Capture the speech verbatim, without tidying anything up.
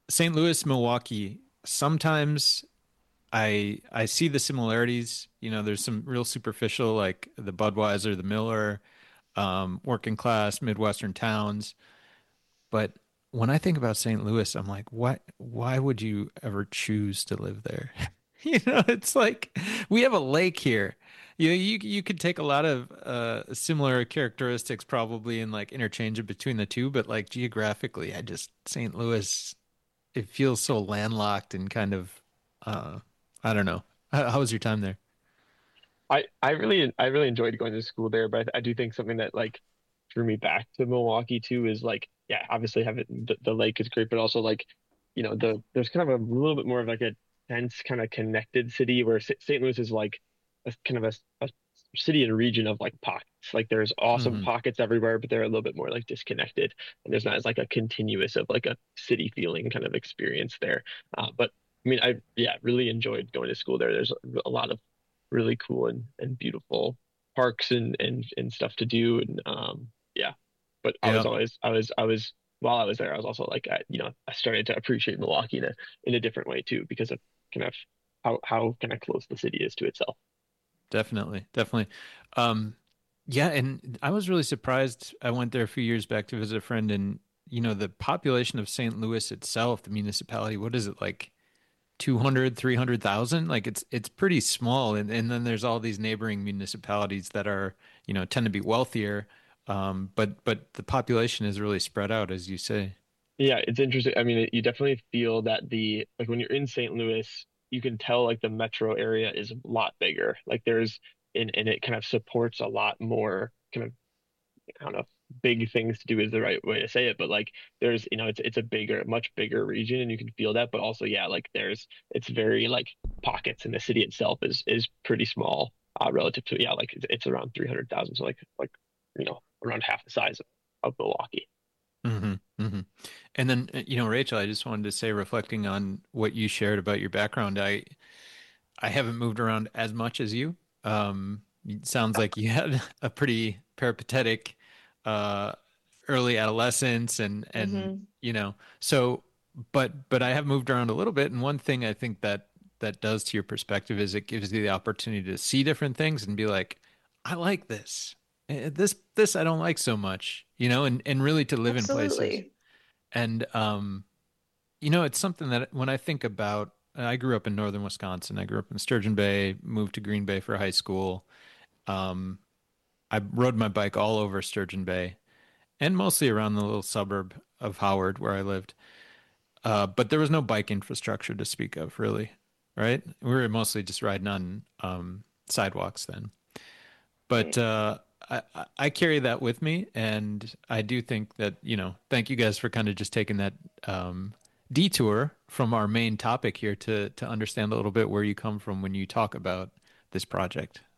Saint Louis, Milwaukee, sometimes I I see the similarities. You know, there's some real superficial like the Budweiser, the Miller, um, working class Midwestern towns. But when I think about Saint Louis, I'm like, what? Why would you ever choose to live there? You know, it's like we have a lake here. You know, you you could take a lot of uh similar characteristics probably and like interchange it between the two, but like geographically, I just Saint Louis, it feels so landlocked and kind of uh I don't know. How, how was your time there? I I really I really enjoyed going to school there, but I, I do think something that like drew me back to Milwaukee too is like yeah, obviously having the, the lake is great, but also like you know the there's kind of a little bit more of like a dense kind of connected city where S Saint Louis is like a kind of a, a city and region of like pockets. Like there's awesome Hmm. pockets everywhere, but they're a little bit more like disconnected, and there's not as like a continuous of like a city feeling kind of experience there. Uh, but I mean, I yeah really enjoyed going to school there. There's a lot of really cool and, and beautiful parks and, and and stuff to do and um yeah but I was Yeah. always I was I was while I was there I was also like I, you know I started to appreciate Milwaukee in a in a different way too because of kind of how how kind of close the city is to itself. Definitely, definitely. Um, yeah, and I was really surprised. I went there a few years back to visit a friend, and you know, the population of Saint Louis itself, the municipality, what is it like two hundred, three hundred thousand? Like it's it's pretty small, and and then there's all these neighboring municipalities that are, you know, tend to be wealthier. Um, but but the population is really spread out, as you say. Yeah, it's interesting. I mean, you definitely feel that the like when you're in Saint Louis, you can tell like the metro area is a lot bigger. Like there's and and it kind of supports a lot more kind of I don't know if big things to do is the right way to say it, but like there's, you know, it's it's a bigger, much bigger region and you can feel that. But also, yeah, like there's it's very like pockets and the city itself is is pretty small uh relative to yeah, like it's, it's around three hundred thousand. So like like you know, around half the size of, of Milwaukee. Hmm. Hmm. And then, uh, you know, Rachel, I just wanted to say, reflecting on what you shared about your background, I I haven't moved around as much as you. Um, it sounds like you had a pretty peripatetic uh, early adolescence, and and Hmm. you know, so but but I have moved around a little bit, and one thing I think that that does to your perspective is it gives you the opportunity to see different things and be like, I like this. Eh, This this I don't like so much, you know, and and really to live in places. Absolutely. And um, you know, it's something that when I think about, I grew up in northern Wisconsin. I grew up in Sturgeon Bay, moved to Green Bay for high school. Um, I rode my bike all over Sturgeon Bay and mostly around the little suburb of Howard where I lived. Uh, but there was no bike infrastructure to speak of, really, right? We were mostly just riding on um, sidewalks then. But Right. uh, I, I carry that with me, and I do think that, you know, thank you guys for kind of just taking that um, detour from our main topic here to to understand a little bit where you come from when you talk about this project.